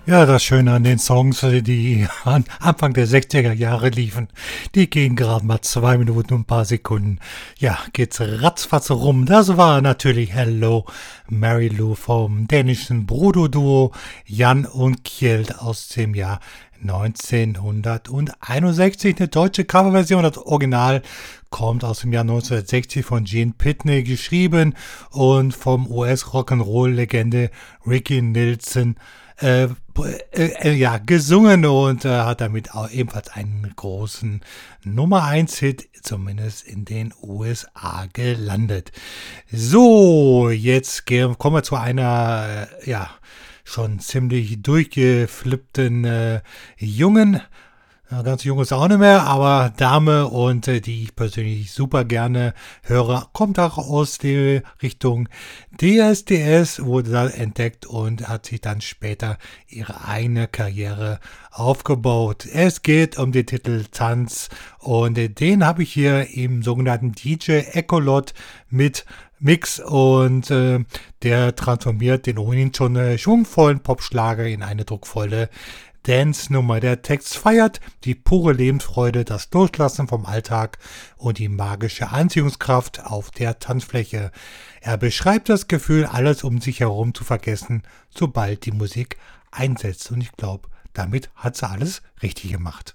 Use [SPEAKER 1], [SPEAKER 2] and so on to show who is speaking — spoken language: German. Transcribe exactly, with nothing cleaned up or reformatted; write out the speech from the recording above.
[SPEAKER 1] Ja, das Schöne an den Songs, äh, die an Anfang der sechziger Jahre liefen, die gehen gerade mal zwei Minuten und ein paar Sekunden. Ja, geht's ratzfatz rum. Das war natürlich Hello, Mary Lou vom dänischen Bruder-Duo Jan und Kjeld aus dem Jahr neunzehnhunderteinundsechzig. Eine deutsche Coverversion, das Original kommt aus dem Jahr neunzehnhundertsechzig von Gene Pitney geschrieben und vom U S-Rock'n'Roll-Legende Ricky Nelson äh, äh, äh, ja, gesungen und äh, hat damit auch ebenfalls einen großen Nummer eins Hit, zumindest in den U S A, gelandet. So, jetzt gehen, kommen wir zu einer, äh, ja, schon ziemlich durchgeflippten äh, Jungen. Ja, ganz jung ist auch nicht mehr, aber Dame und äh, die ich persönlich super gerne höre, kommt auch aus der Richtung D S D S, wurde da entdeckt und hat sich dann später ihre eigene Karriere aufgebaut. Es geht um den Titel Tanz und äh, den habe ich hier im sogenannten D J Echolot mit Mix und äh, der transformiert den ohnehin schon äh, schwungvollen Popschlager in eine druckvolle Dance-Nummer. Der Text feiert die pure Lebensfreude, das Loslassen vom Alltag und die magische Anziehungskraft auf der Tanzfläche. Er beschreibt das Gefühl, alles um sich herum zu vergessen, sobald die Musik einsetzt. Und ich glaube, damit hat sie alles richtig gemacht.